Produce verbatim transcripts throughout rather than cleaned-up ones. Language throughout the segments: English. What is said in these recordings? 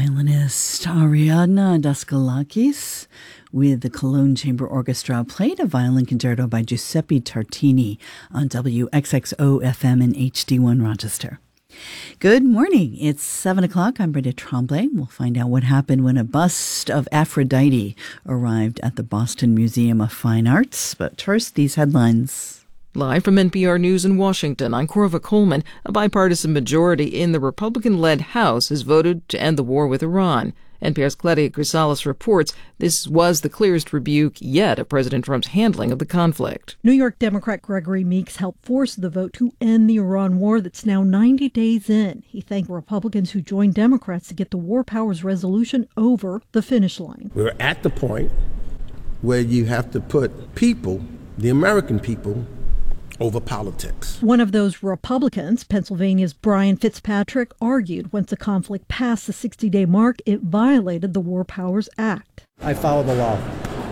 violinist Ariadna Daskalakis with the Cologne Chamber Orchestra played a violin concerto by Giuseppe Tartini on W X X O F M in H D one Rochester. Good morning. It's seven o'clock. I'm Brenda Tremblay. We'll find out what happened when a bust of Aphrodite arrived at the Boston Museum of Fine Arts. But first, these headlines. Live from N P R News in Washington, I'm Corva Coleman. A bipartisan majority in the Republican-led House has voted to end the war with Iran. N P R's Claudia Grisales reports this was the clearest rebuke yet of President Trump's handling of the conflict. New York Democrat Gregory Meeks helped force the vote to end the Iran war that's now ninety days in. He thanked Republicans who joined Democrats to get the war powers resolution over the finish line. We're at the point where you have to put people, the American people, over politics. One of those Republicans, Pennsylvania's Brian Fitzpatrick, argued once the conflict passed the sixty-day mark, it violated the War Powers Act. I follow the law.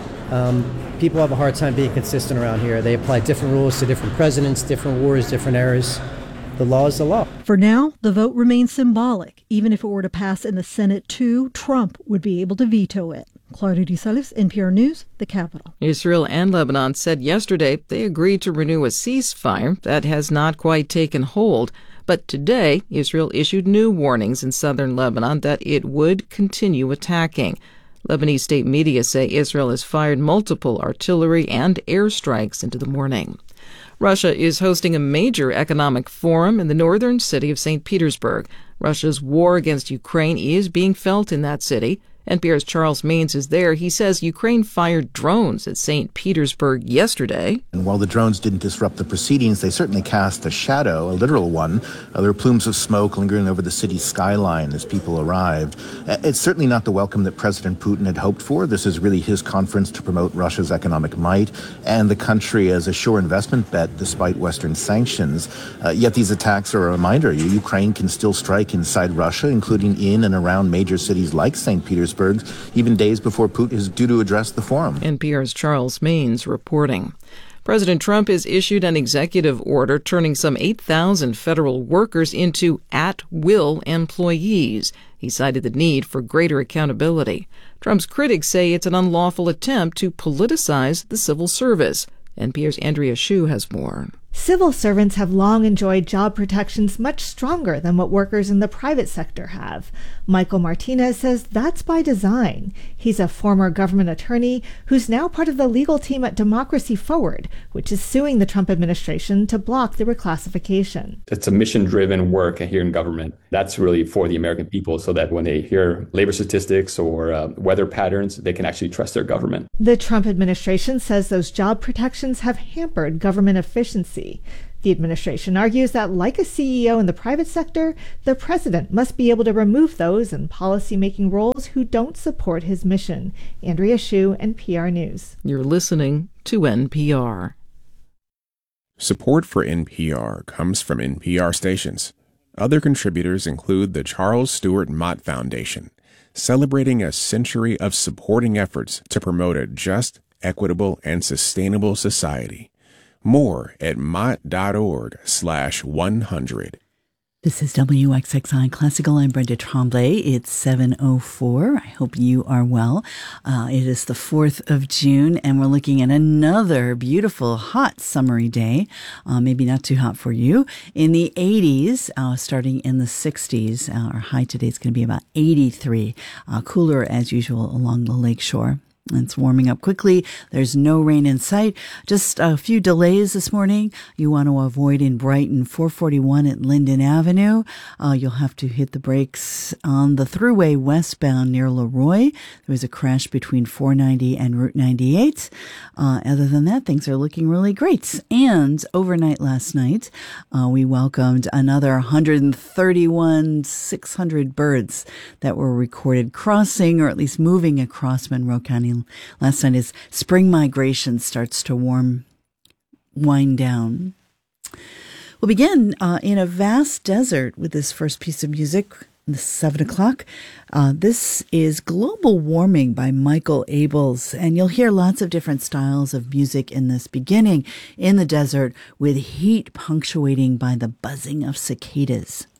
Um, people have a hard time being consistent around here. They apply different rules to different presidents, different wars, different eras. The law is the law. For now, the vote remains symbolic. Even if it were to pass in the Senate too, Trump would be able to veto it. Claudia Grisales, N P R News, the Capitol. Israel and Lebanon said yesterday they agreed to renew a ceasefire that has not quite taken hold. But today, Israel issued new warnings in southern Lebanon that it would continue attacking. Lebanese state media say Israel has fired multiple artillery and airstrikes into the morning. Russia is hosting a major economic forum in the northern city of Saint Petersburg. Russia's war against Ukraine is being felt in that city. N P R's Charles Maines is there. He says Ukraine fired drones at Saint Petersburg yesterday. And while the drones didn't disrupt the proceedings, they certainly cast a shadow, a literal one. Uh, there were plumes of smoke lingering over the city's skyline as people arrived. Uh, it's certainly not the welcome that President Putin had hoped for. This is really his conference to promote Russia's economic might and the country as a sure investment bet despite Western sanctions. Uh, yet these attacks are a reminder. Ukraine can still strike inside Russia, including in and around major cities like Saint Petersburg, even days before Putin is due to address the forum. N P R's Charles Maines reporting. President Trump has issued an executive order turning some eight thousand federal workers into at-will employees. He cited the need for greater accountability. Trump's critics say it's an unlawful attempt to politicize the civil service. N P R's Andrea Hsu has more. Civil servants have long enjoyed job protections much stronger than what workers in the private sector have. Michael Martinez says that's by design. He's a former government attorney who's now part of the legal team at Democracy Forward, which is suing the Trump administration to block the reclassification. It's a mission-driven work here in government. That's really for the American people so that when they hear labor statistics or uh, weather patterns, they can actually trust their government. The Trump administration says those job protections have hampered government efficiency. The administration argues that, like a C E O in the private sector, the president must be able to remove those in policy-making roles who don't support his mission. Andrea Hsu, N P R News. You're listening to N P R. Support for N P R comes from N P R stations. Other contributors include the Charles Stewart Mott Foundation, celebrating a century of supporting efforts to promote a just, equitable, and sustainable society. More at mott.org slash 100. This is W X X I Classical. I'm Brenda Tremblay. It's seven oh four. I hope you are well. Uh, it is the fourth of June, and we're looking at another beautiful, hot, summery day. Uh, maybe not too hot for you. In the eighties, uh, starting in the sixties. Uh, our high today is going to be about eighty-three. Uh, cooler, as usual, along the lakeshore. It's warming up quickly. There's no rain in sight. Just a few delays this morning. You want to avoid in Brighton, four forty-one at Linden Avenue. Uh, you'll have to hit the brakes on the thruway westbound near Leroy. There was a crash between four ninety and Route ninety-eight. Uh, other than that, things are looking really great. And overnight last night, uh, we welcomed another one hundred thirty-one, six hundred birds that were recorded crossing, or at least moving across Monroe County last night as spring migration starts to warm, wind down. We'll begin uh, in a vast desert with this first piece of music. This is seven o'clock. Uh, this is Global Warming by Michael Abels, and you'll hear lots of different styles of music in this, beginning in the desert with heat punctuating by the buzzing of cicadas.